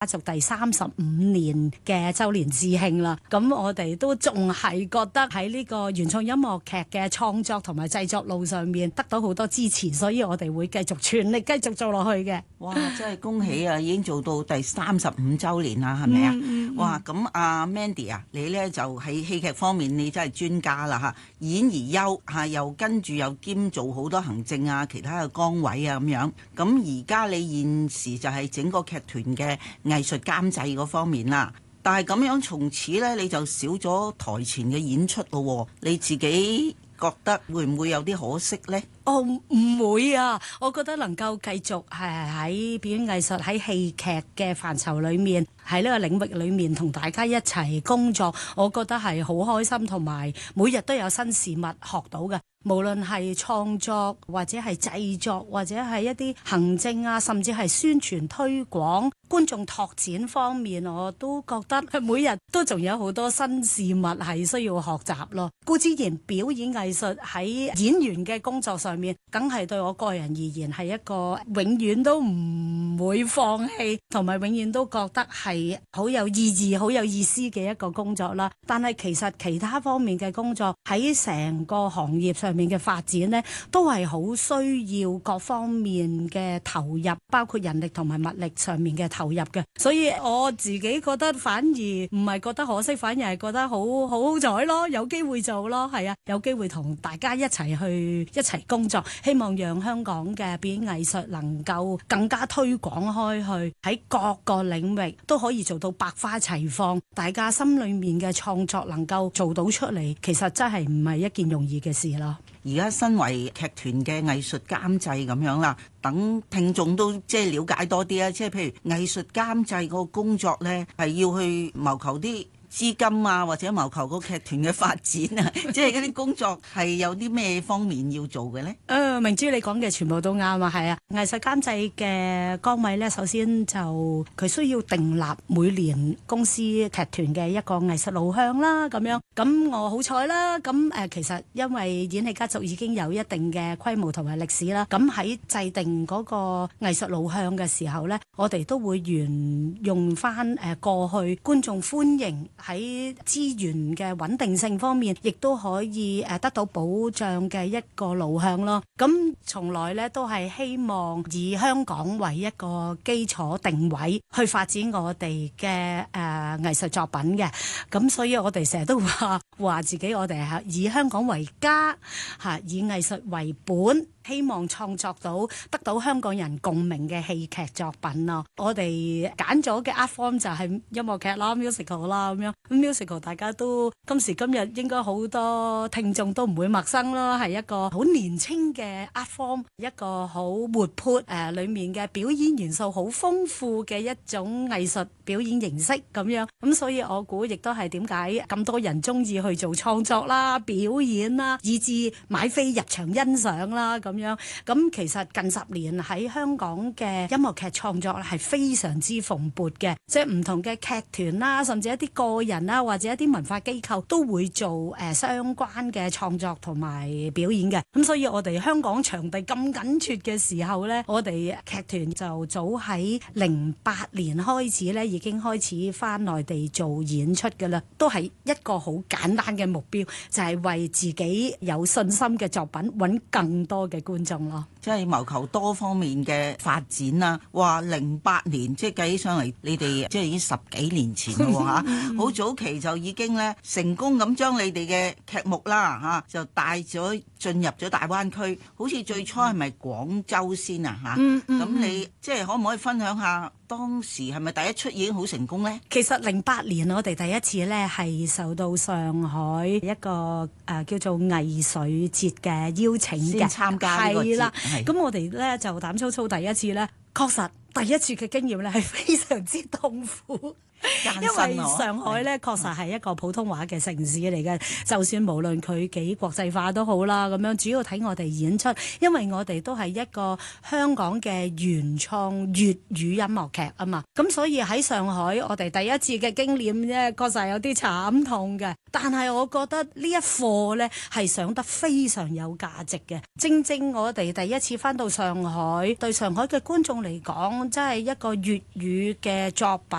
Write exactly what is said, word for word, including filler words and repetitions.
家族第三十五年嘅周年致慶啦。咁我哋都仲係覺得喺呢個原創音樂劇嘅創作同埋製作路上面得到好多支持，所以我哋會繼續全力繼續做落去嘅。 哇！真係恭喜啊，已經做到第三十五週年啦，係咪啊？ 嗯嗯、 哇！咁阿 Mandy 啊，你呢就喺戲劇方面你真係專家啦嚇，演而優嚇，又跟住又兼做好多行政啊、其他嘅崗位啊咁樣。咁而家你現時就係整個劇團嘅藝術監製嗰方面啦。但係咁樣從此呢，你就少咗台前嘅演出咯。你自己覺得會唔會有啲可惜呢？ 哦，唔會啊！我覺得能夠繼續係喺表演藝術喺戲劇嘅範疇裏面，喺呢個領域裏面同大家一齊工作，我覺得係好開心，同埋每日都有新事物學到嘅。無論係創作或者係製作或者係一啲行政啊，甚至係宣傳推廣、觀眾拓展方面，我都覺得每日都仲有好多新事物係需要學習咯。固之然表演藝術喺演員嘅工作上面，梗係對我個人而言係一個永遠都唔會放棄，同埋永遠都覺得係好有意義、好有意思嘅一個工作啦。但係其實其他方面嘅工作喺成個行業上面嘅發展呢，都係好需要各方面嘅投入，包括人力同埋物力上面嘅投入嘅。所以我自己覺得反而唔係覺得可惜，反而係覺得好好好彩咯，有機會做咯，係啊，有機會同大家一齊去一齊工作，希望讓香港嘅表演藝術能夠更加推廣開去，喺各個領域都可以做到百花齊放，大家心裏面嘅創作能夠做到出嚟，其實真係唔係一件容易嘅事咯。 而家身為劇團嘅藝術監製咁樣啦，等聽眾都即係了解多啲啊！即係譬如藝術監製個工作呢，係要去謀求啲資金啊，或者謀求個劇團嘅發展啊，即係嗰啲工作係有啲咩方面要做嘅呢？誒、 呃，明珠你講嘅全部都啱啊，係啊！藝術監製嘅崗位呢，首先就佢需要訂立每年公司劇團嘅一個藝術路向啦，咁樣。咁我好彩啦，咁誒、呃、其實因為演戲家族已經有一定嘅規模同埋歷史啦，咁喺制定嗰個藝術路向嘅時候呢，我哋都會沿用翻誒過去觀眾歡迎，喺資源嘅穩定性方面，亦都可以誒得到保障嘅一個路向咯。咁從來咧都係希望以香港為一個基礎定位，去發展我哋嘅誒藝術作品嘅。咁所以我哋成日都話話自己我哋係以香港為家，嚇以藝術為本。希望創作到得到香港人共鳴嘅戲劇作品咯。我哋揀咗嘅 art form 就係音樂劇啦、musical 啦咁樣。咁 musical 大家都今時今日應該好多聽眾都唔會陌生咯，係一個好年輕嘅 art form，一個好活潑誒，裡面嘅表演元素好豐富嘅一種藝術表演形式咁樣。咁所以我估亦都係點解咁多人中意去做創作啦、表演啦，以至買飛入場欣賞啦。咁樣，咁其實近十年喺香港嘅音樂劇創作係非常之蓬勃嘅，即係唔同嘅劇團啦，甚至一啲個人啦，或者一啲文化機構都會做誒、呃、相關嘅創作同埋表演嘅。咁所以我哋香港場地咁緊缺嘅時候呢，我哋劇團就早喺零八年開始呢已經開始返內地做演出㗎啦，都係一個好簡單嘅目標，就係、是、為自己有信心嘅作品揾更多嘅觀眾咯， 即係謀求多方面嘅發展啦。話零八年即係計起上嚟，你哋即係已經十幾年前咯嚇，好早期就已經咧成功咁將你哋嘅劇目啦嚇就帶咗進入咗大灣區。好似最初係咪廣州先啊嚇？咁、嗯嗯、你即係可唔可以分享下當時係咪第一出已經好成功呢？ 其實零八年我哋第一次咧係受到上海一個誒、呃、叫做藝穗節嘅邀請嘅參加呢個節， 係啦。咁我哋咧就膽粗粗第一次咧，確實第一次嘅經驗咧係非常之痛苦。 因為上海咧確實係一個普通話嘅城市嚟嘅，就算無論佢幾國際化都好啦，咁樣主要睇我哋演出，因為我哋都係一個香港嘅原創粵語音樂劇啊嘛，咁所以喺上海我哋第一次嘅經驗咧，確實係有啲慘痛嘅，但係我覺得呢一課咧係上得非常有價值嘅，正正我哋第一次返到上海，對上海嘅觀眾嚟講，真係一個粵語嘅作品。